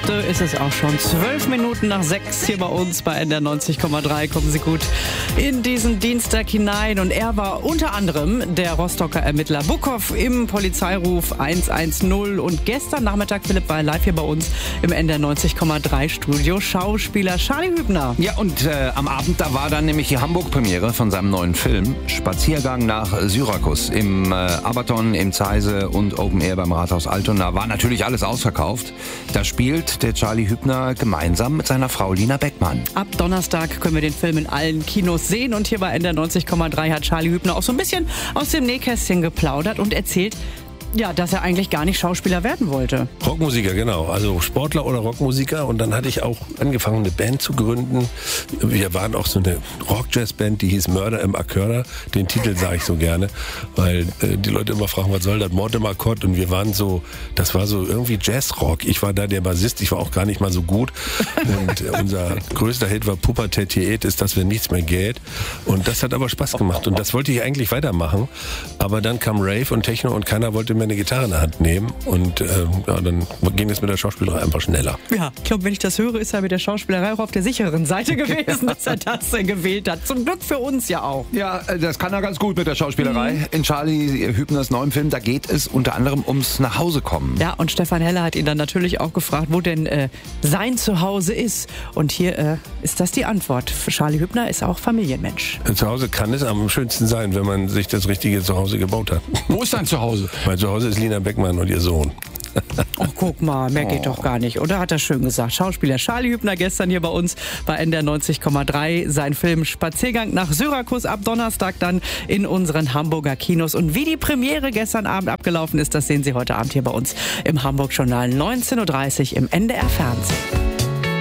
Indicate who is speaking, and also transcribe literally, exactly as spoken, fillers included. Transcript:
Speaker 1: fünfte ist es auch schon. Zwölf Minuten nach sechs hier bei uns bei N D R neunzig Komma drei. Kommen Sie gut in diesen Dienstag hinein. Und er war unter anderem der Rostocker Ermittler Buckhoff im Polizeiruf eins eins null. Und gestern Nachmittag, Philipp, war live hier bei uns im N D R neunzig Komma drei Studio. Schauspieler Charlie Hübner.
Speaker 2: Ja, und äh, am Abend, da war dann nämlich die Hamburg-Premiere von seinem neuen Film. Spaziergang nach Syrakus im äh, Abaton, im Zeise und Open Air beim Rathaus Altona. War natürlich alles ausverkauft. Da spielt der Charlie Hübner gemeinsam mit seiner Frau Lina Beckmann.
Speaker 1: Ab Donnerstag können wir den Film in allen Kinos sehen. Und hier bei N D R neunzig Komma drei hat Charlie Hübner auch so ein bisschen aus dem Nähkästchen geplaudert und erzählt, ja, dass er eigentlich gar nicht Schauspieler werden wollte.
Speaker 3: Rockmusiker, genau. Also Sportler oder Rockmusiker. Und dann hatte ich auch angefangen, eine Band zu gründen. Wir waren auch so eine Rock-Jazz-Band, die hieß Murder im Akkord. Den Titel sage ich so gerne, weil äh, die Leute immer fragen, was soll das? Mord im Akkord. Und wir waren so, das war so irgendwie Jazz-Rock. Ich war da der Bassist, ich war auch gar nicht mal so gut. Und äh, unser größter Hit war Pubertät ist, dass wir nichts mehr geht. Und das hat aber Spaß gemacht. Und das wollte ich eigentlich weitermachen. Aber dann kam Rave und Techno und keiner wollte mir eine Gitarre in der Hand nehmen und äh, ja, dann ging es mit der Schauspielerei einfach schneller.
Speaker 1: Ja, ich glaube, wenn ich das höre, ist er mit der Schauspielerei auch auf der sicheren Seite gewesen, dass er das äh, gewählt hat. Zum Glück für uns ja auch.
Speaker 2: Ja, das kann er ganz gut mit der Schauspielerei. Mhm. In Charlie Hübners neuem Film, da geht es unter anderem ums Nachhausekommen.
Speaker 1: Ja, und Stefan Heller hat ihn dann natürlich auch gefragt, wo denn äh, sein Zuhause ist. Und hier äh, ist das die Antwort. Charlie Hübner ist auch Familienmensch.
Speaker 3: Zu Hause kann es am schönsten sein, wenn man sich das richtige Zuhause gebaut hat.
Speaker 2: Wo ist dein Zuhause?
Speaker 3: Mein Zuhause ist Lina Beckmann und ihr Sohn.
Speaker 1: Ach, guck mal, mehr geht oh. doch gar nicht, oder? Hat er schön gesagt. Schauspieler Charlie Hübner gestern hier bei uns bei N D R neunzig Komma drei. Sein Film Spaziergang nach Syrakus ab Donnerstag dann in unseren Hamburger Kinos. Und wie die Premiere gestern Abend abgelaufen ist, das sehen Sie heute Abend hier bei uns im Hamburg-Journal neunzehn Uhr dreißig im N D R Fernsehen.